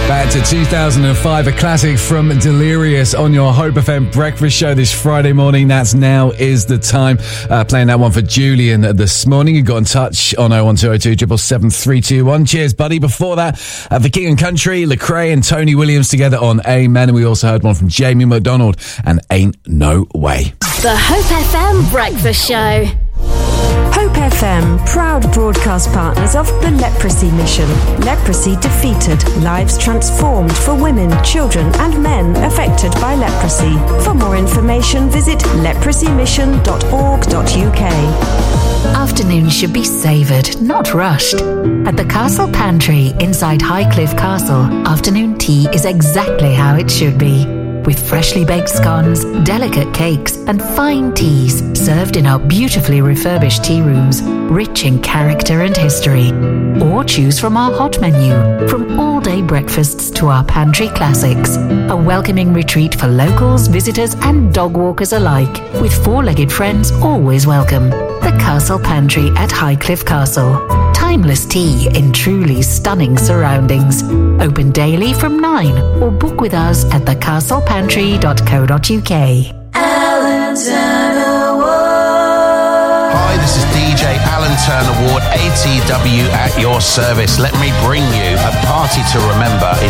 Back to 2005, a classic from Delirious on your Hope FM breakfast show this Friday morning. That's Now Is the Time. Playing that one for Julian this morning. You got in touch on 01202 777 321. Cheers, buddy. Before that, for King and Country, Lecrae and Tony Williams together on Amen. And we also heard one from Jamie McDonald and Ain't No Way. The Hope FM breakfast show. Hope FM, proud broadcast partners of the Leprosy Mission. Leprosy defeated, lives transformed for women, children and men affected by leprosy. For more information, visit leprosymission.org.uk. Afternoons should be savoured, not rushed. At the Castle Pantry inside Highcliffe Castle, afternoon tea is exactly how it should be. With freshly baked scones, delicate cakes and fine teas served in our beautifully refurbished tea rooms, rich in character and history. Or choose from our hot menu, from all-day breakfasts to our pantry classics. A welcoming retreat for locals, visitors and dog walkers alike, with four-legged friends always welcome. The Castle Pantry at Highcliffe Castle. Timeless tea in truly stunning surroundings. Open daily from 9 or book with us at thecastlepantry.co.uk. Alan Turner Ward. Hi, this is DJ Alan Turner Ward, ATW at your service. Let me bring you a party to remember in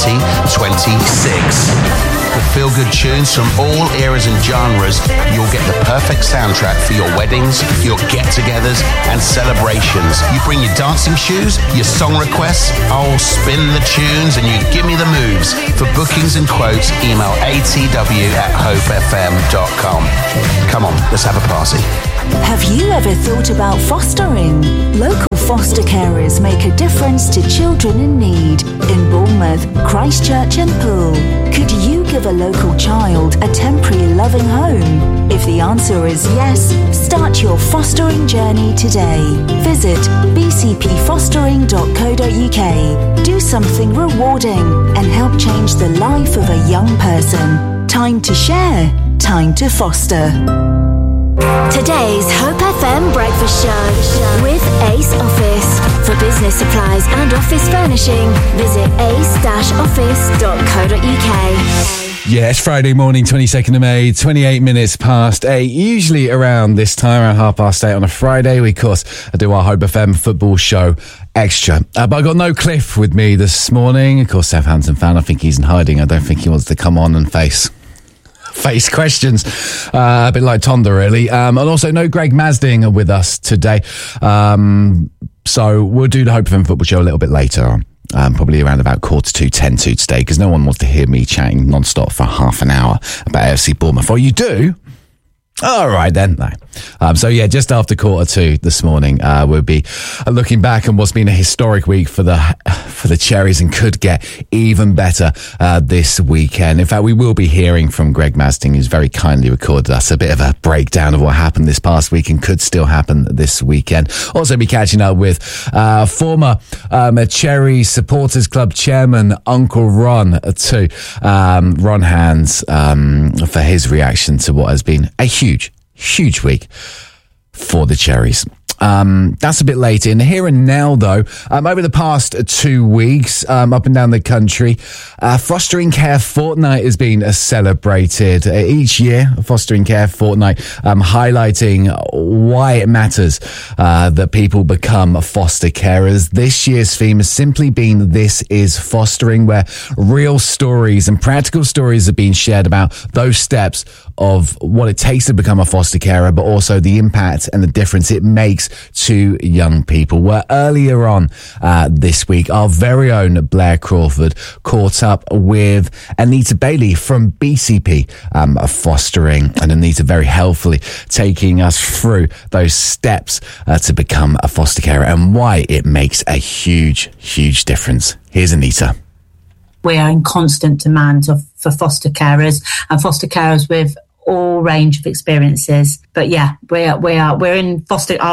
2026. With feel-good tunes from all eras and genres, you'll get the perfect soundtrack for your weddings, your get-togethers and celebrations. You bring your dancing shoes, your song requests, I'll spin the tunes and you give me the moves. For bookings and quotes, email atw@hopefm.com. Come on, let's have a party. Have you ever thought about fostering? Local foster carers make a difference to children in need in Bournemouth, Christchurch and Poole. Could you give a local child a temporary loving home? If the answer is yes, start your fostering journey today. Visit bcpfostering.co.uk. Do something rewarding and help change the life of a young person. Time to share, time to foster. Today's Hope FM breakfast show with Ace Office. For business supplies and office furnishing, visit ace-office.co.uk. Yeah, it's Friday morning, 22nd of May, 28 minutes past 8. Usually around this time, around 8:30 on a Friday, we, of course, do our Hope FM football show extra. But I got no Cliff with me this morning. Of course, Southampton fan, I think he's in hiding. I don't think he wants to come on and face questions, a bit like Tonda really, and also no Greg Masding with us today, so we'll do the Hope FM football show a little bit later on, probably around about 10:45 today, because no one wants to hear me chatting non-stop for half an hour about AFC Bournemouth. Or you do? All right then. No. So yeah, just after 2:45 this morning, we'll be looking back on what's been a historic week for the Cherries, and could get even better this weekend. In fact, we will be hearing from Greg Masding, who's very kindly recorded us a bit of a breakdown of what happened this past week and could still happen this weekend. Also be catching up with former Cherry Supporters Club chairman Uncle Ron too, Ron Hands, for his reaction to what has been a huge week for the Cherries. That's a bit later. In the here and now, though, over the past 2 weeks, up and down the country, Fostering Care Fortnight has been celebrated each year. Fostering Care Fortnight, highlighting why it matters that people become foster carers. This year's theme has simply been "This is Fostering," where real stories and practical stories are being shared about those steps of what it takes to become a foster carer, but also the impact and the difference it makes to young people. Where earlier on this week, our very own Blair Crawford caught up with Anita Bailey from BCP Fostering, and Anita very helpfully taking us through those steps to become a foster carer and why it makes a huge difference. Here's Anita. We are in constant demand for foster carers and foster carers with all range of experiences. But yeah, we're in foster.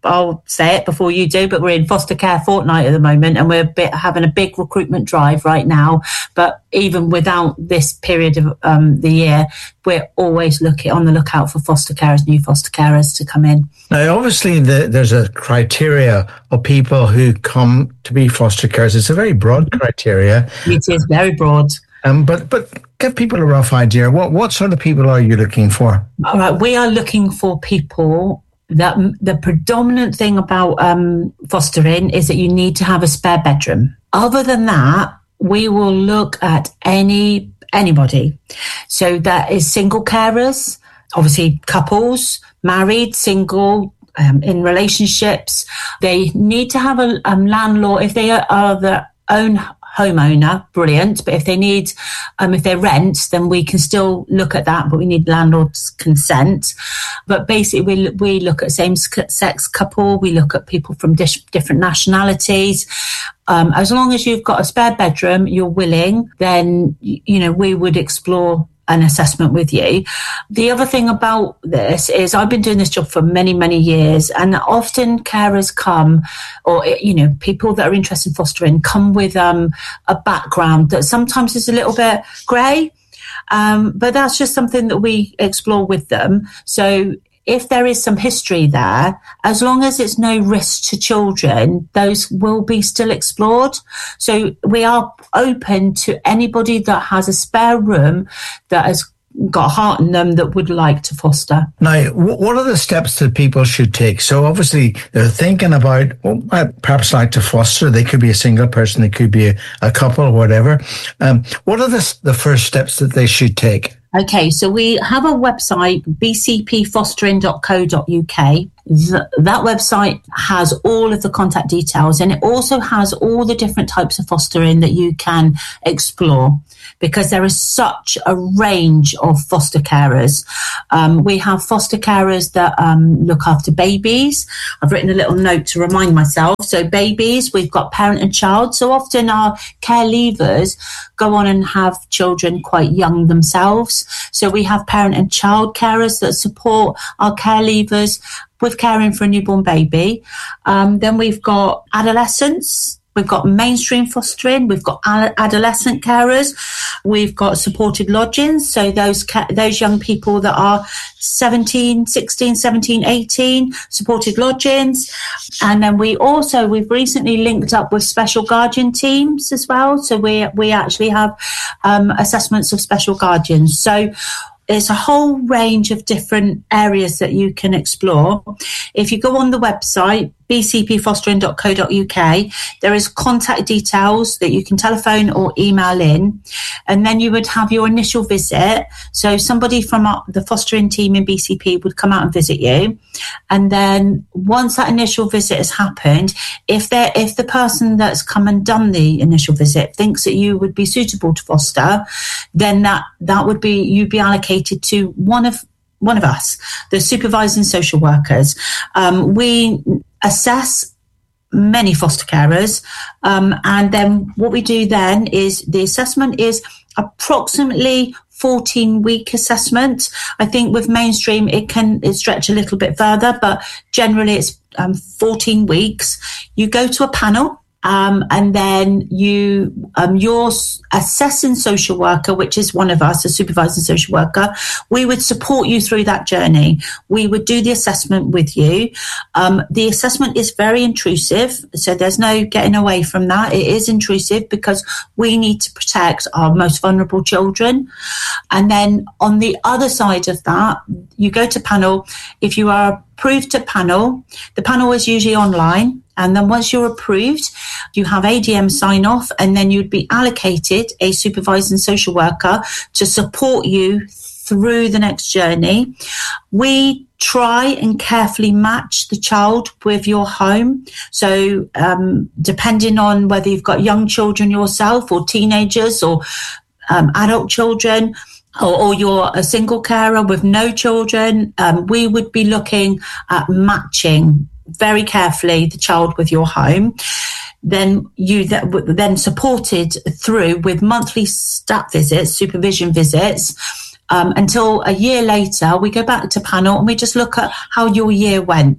I'll say it before you do, but we're in foster care fortnight at the moment, and we're having a big recruitment drive right now. But even without this period of the year, we're always on the lookout for new foster carers to come in. Now, obviously, there's a criteria of people who come to be foster carers. It's a very broad criteria. It is very broad. But give people a rough idea. What sort of people are you looking for? All right, we are looking for people that the predominant thing about fostering is that you need to have a spare bedroom. Other than that, we will look at anybody. So that is single carers, obviously couples, married, single, in relationships. They need to have a landlord. If they are their own homeowner, brilliant. But if they need, if they rent, then we can still look at that, but we need landlord's consent. But basically, we look at same-sex couple. We look at people from different nationalities. As long as you've got a spare bedroom, you're willing, then, we would explore an assessment with you. The other thing about this is I've been doing this job for many, many years, and often carers come, or, people that are interested in fostering come with a background that sometimes is a little bit grey, but that's just something that we explore with them. So if there is some history there, as long as it's no risk to children, those will be still explored. So we are open to anybody that has a spare room that has got a heart in them that would like to foster. Now, what are the steps that people should take? So obviously they're thinking about, I'd perhaps like to foster. They could be a single person, they could be a couple or whatever. What are the first steps that they should take? Okay, so we have a website, bcpfostering.co.uk. That website has all of the contact details, and it also has all the different types of fostering that you can explore, because there is such a range of foster carers. We have foster carers that look after babies. I've written a little note to remind myself. So babies, we've got parent and child. So often our care leavers go on and have children quite young themselves. So we have parent and child carers that support our care leavers with caring for a newborn baby. Then we've got adolescents. We've got mainstream fostering. We've got adolescent carers. We've got supported lodgings. So those young people that are 16, 17, 18, supported lodgings. And then we've recently linked up with special guardian teams as well. So we actually have assessments of special guardians. So there's a whole range of different areas that you can explore. If you go on the website, bcpfostering.co.uk, there is contact details that you can telephone or email in, and then you would have your initial visit. So somebody from the fostering team in BCP would come out and visit you, and then once that initial visit has happened, if the person that's come and done the initial visit thinks that you would be suitable to foster, then that would be, you'd be allocated to one of us, the supervising social workers. We assess many foster carers, and then what we do then is the assessment is approximately 14-week assessment. I think with mainstream it stretch a little bit further, but generally it's 14 weeks. You go to a panel. And then your assessing social worker, which is one of us, a supervising social worker, we would support you through that journey. We would do the assessment with you. The assessment is very intrusive, so there's no getting away from that. It is intrusive because we need to protect our most vulnerable children. And then on the other side of that, you go to panel. If you are approved to panel, the panel is usually online. And then once you're approved, you have ADM sign off, and then you'd be allocated a supervising social worker to support you through the next journey. We try and carefully match the child with your home. So depending on whether you've got young children yourself or teenagers or adult children, or you're a single carer with no children, we would be looking at matching very carefully the child with your home. Then you then supported through with monthly stat visits, supervision visits, until a year later we go back to panel and we just look at how your year went.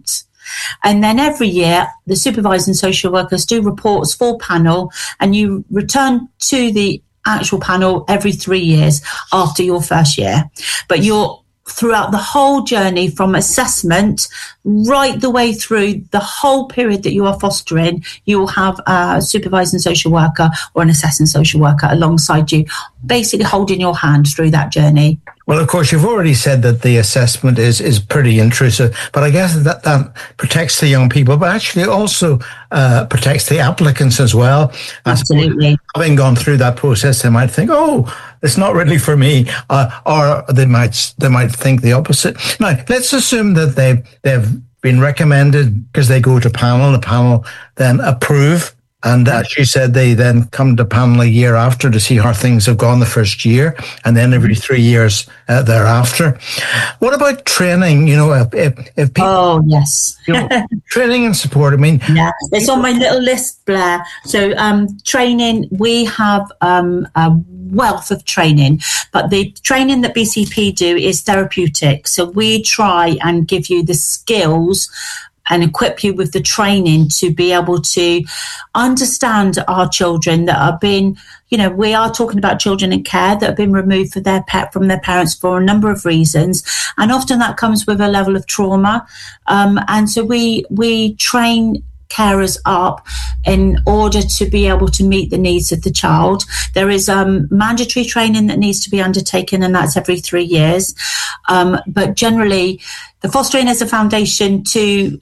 And then every year, the supervising social workers do reports for panel, and you return to the actual panel every 3 years after your first year. But you're throughout the whole journey from assessment right the way through the whole period that you are fostering, you will have a supervising social worker or an assessing social worker alongside you, basically holding your hand through that journey. Well, of course, you've already said that the assessment is pretty intrusive, but I guess that protects the young people, but actually also protects the applicants as well. Absolutely. Having gone through that process, they might think, oh, it's not really for me, or they might think the opposite. Now, let's assume that they've been recommended because they go to panel, the panel then approve. And as you said, they then come to panel a year after to see how things have gone the first year, and then every 3 years thereafter. What about training? You know, if people, oh yes, training and support. I mean, yeah, it's on my little list, Blair. So training, we have a wealth of training, but the training that BCP do is therapeutic. So we try and give you the skills and equip you with the training to be able to understand our children that have been, you know, we are talking about children in care that have been removed from their parents for a number of reasons. And often that comes with a level of trauma. And so we train carers up in order to be able to meet the needs of the child. There is mandatory training that needs to be undertaken, and that's every 3 years. But generally, the fostering is a foundation to,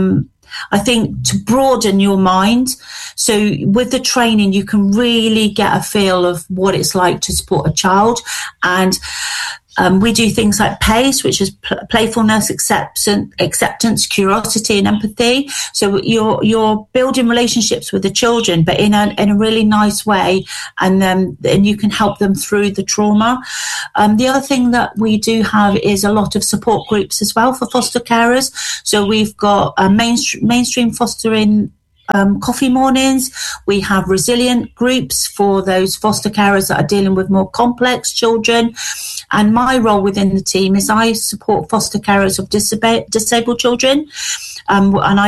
I think, to broaden your mind. So with the training, you can really get a feel of what it's like to support a child. And we do things like PACE, which is playfulness, acceptance, curiosity, and empathy. So you're building relationships with the children, but in a really nice way, and you can help them through the trauma. The other thing that we do have is a lot of support groups as well for foster carers. So we've got mainstream fostering coffee mornings. We have resilient groups for those foster carers that are dealing with more complex children. And my role within the team is I support foster carers of disabled children. And I